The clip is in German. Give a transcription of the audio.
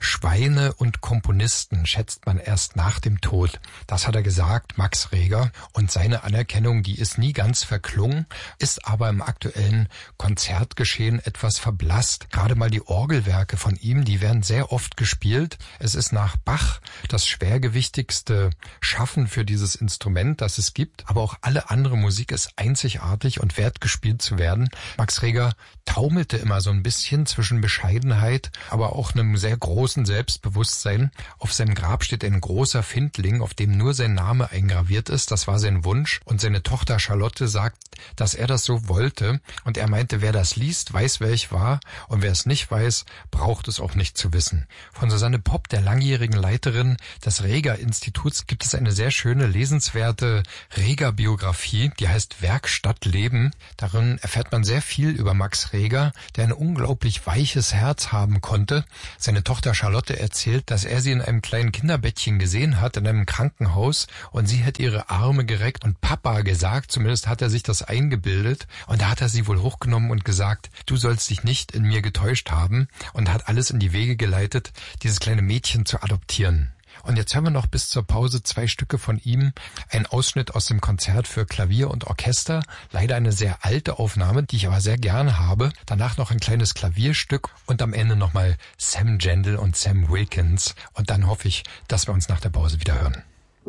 Schweine und Komponisten schätzt man erst nach dem Tod. Das hat er gesagt, Max Reger. Und seine Anerkennung, die ist nie ganz verklungen, ist aber im aktuellen Konzertgeschehen etwas verblasst. Gerade mal die Orgelwerke von ihm, die werden sehr oft gespielt. Es ist nach Bach das schwergewichtigste Schaffen für dieses Instrument, das es gibt. Aber auch alle andere Musik ist einzigartig und wert gespielt zu werden. Max Reger taumelte immer so ein bisschen zwischen Bescheidenheit, aber auch einem sehr großen Selbstbewusstsein. Auf seinem Grab steht ein großer Findling, auf dem nur sein Name eingraviert ist. Das war sein Wunsch. Und seine Tochter Charlotte sagt, dass er das so wollte. Und er meinte, wer das liest, weiß, wer ich war. Und wer es nicht weiß, braucht es auch nicht zu wissen. Von Susanne Popp, der langjährigen Leiterin des Reger-Instituts, gibt es eine sehr schöne, lesenswerte Reger-Biografie, die heißt Werkstatt Leben. Darin erfährt man sehr viel über Max Reger, der ein unglaublich weiches Herz haben konnte. Seine Tochter Charlotte erzählt, dass er sie in einem kleinen Kinderbettchen gesehen hat, in einem Krankenhaus, und sie hat ihre Arme gereckt und Papa gesagt, zumindest hat er sich das eingebildet, und da hat er sie wohl hochgenommen und gesagt, du sollst dich nicht in mir getäuscht haben, und hat alles in die Wege geleitet, dieses kleine Mädchen zu adoptieren. Und jetzt hören wir noch bis zur Pause 2 Stücke von ihm. Ein Ausschnitt aus dem Konzert für Klavier und Orchester. Leider eine sehr alte Aufnahme, die ich aber sehr gerne habe. Danach noch ein kleines Klavierstück und am Ende nochmal Sam Gendel und Sam Wilkins. Und dann hoffe ich, dass wir uns nach der Pause wieder hören.